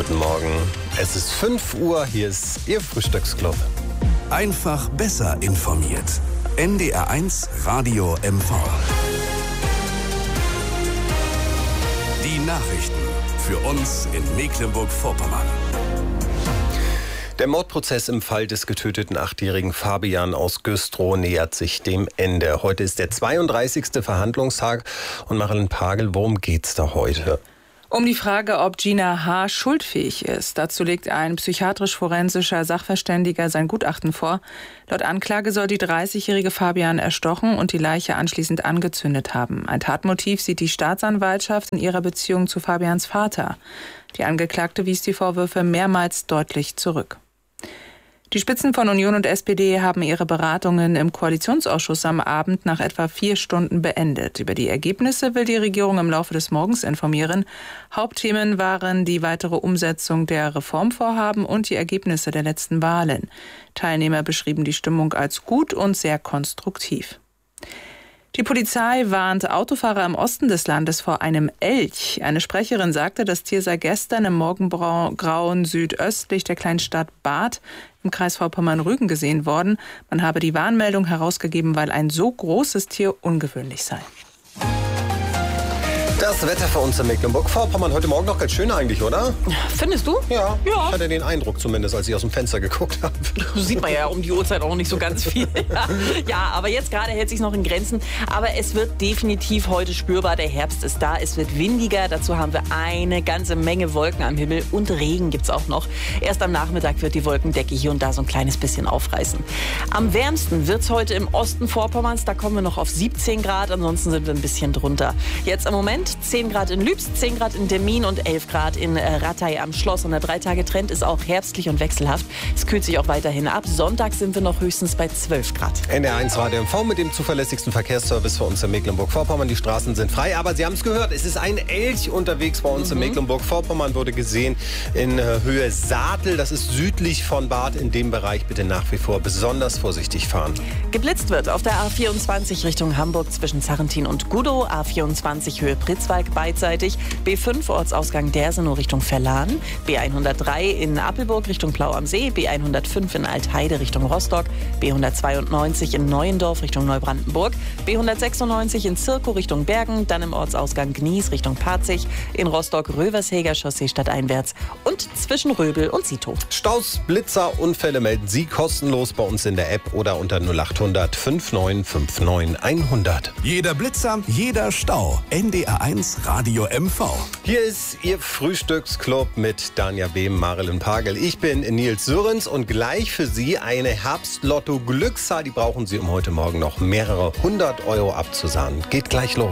guten Morgen. Es ist 5 Uhr, hier ist Ihr Frühstücksclub. Einfach besser informiert. NDR1 Radio MV. Die Nachrichten für uns in Mecklenburg-Vorpommern. Der Mordprozess im Fall des getöteten 8-jährigen Fabian aus Güstrow nähert sich dem Ende. Heute ist der 32. Verhandlungstag. Und Marilyn Pagel, worum geht's da heute? Um die Frage, ob Gina H. schuldfähig ist. Dazu legt ein psychiatrisch-forensischer Sachverständiger sein Gutachten vor. Laut Anklage soll die 30-jährige Fabian erstochen und die Leiche anschließend angezündet haben. Ein Tatmotiv sieht die Staatsanwaltschaft in ihrer Beziehung zu Fabians Vater. Die Angeklagte wies die Vorwürfe mehrmals deutlich zurück. Die Spitzen von Union und SPD haben ihre Beratungen im Koalitionsausschuss am Abend nach etwa 4 Stunden beendet. Über die Ergebnisse will die Regierung im Laufe des Morgens informieren. Hauptthemen waren die weitere Umsetzung der Reformvorhaben und die Ergebnisse der letzten Wahlen. Teilnehmer beschrieben die Stimmung als gut und sehr konstruktiv. Die Polizei warnt Autofahrer im Osten des Landes vor einem Elch. Eine Sprecherin sagte, das Tier sei gestern im Morgengrauen südöstlich der Kleinstadt Barth im Kreis Vorpommern-Rügen gesehen worden. Man habe die Warnmeldung herausgegeben, weil ein so großes Tier ungewöhnlich sei. Das Wetter für uns in Mecklenburg-Vorpommern heute Morgen noch ganz schön eigentlich, oder? Findest du? Ja. Ich hatte den Eindruck zumindest, als ich aus dem Fenster geguckt habe. Sieht man ja um die Uhrzeit auch nicht so ganz viel. Ja, aber jetzt gerade hält sich noch in Grenzen. Aber es wird definitiv heute spürbar. Der Herbst ist da. Es wird windiger. Dazu haben wir eine ganze Menge Wolken am Himmel. Und Regen gibt's auch noch. Erst am Nachmittag wird die Wolkendecke hier und da so ein kleines bisschen aufreißen. Am wärmsten wird's heute im Osten Vorpommerns. Da kommen wir noch auf 17 Grad. Ansonsten sind wir ein bisschen drunter. Jetzt im Moment 10 Grad in Lübz, 10 Grad in Demmin und 11 Grad in Rattay am Schloss. Und der 3-Tage-Trend ist auch herbstlich und wechselhaft. Es kühlt sich auch weiterhin ab. Sonntag sind wir noch höchstens bei 12 Grad. NDR1 Radio MV mit dem zuverlässigsten Verkehrsservice für uns in Mecklenburg-Vorpommern. Die Straßen sind frei, aber Sie haben es gehört, es ist ein Elch unterwegs bei uns in Mecklenburg-Vorpommern. Wurde gesehen in Höhe Saatel. Das ist südlich von Barth. In dem Bereich bitte nach wie vor besonders vorsichtig fahren. Geblitzt wird auf der A24 Richtung Hamburg zwischen Zarrentin und Gudow. A24 Höhe Pritzwalk beidseitig. B5 Ortsausgang Dersenow Richtung Verlan. B103 in Appelburg Richtung Plau am See. B105 in Altheide Richtung Rostock. B192 in Neuendorf Richtung Neubrandenburg. B196 in Zirkow Richtung Bergen. Dann im Ortsausgang Gnies Richtung Parzig. In Rostock Röversheger Chaussee stadteinwärts. Und zwischen Röbel und Sito. Staus, Blitzer, Unfälle melden Sie kostenlos bei uns in der App oder unter 0800 5959 100. Jeder Blitzer, jeder Stau. NDR1 Radio MV. Hier ist Ihr Frühstücksclub mit Danja Behm, Marilyn Pagel. Ich bin Nils Sürens und gleich für Sie eine Herbstlotto-Glückszahl. Die brauchen Sie, um heute Morgen noch mehrere 100 € abzusahnen. Geht gleich los.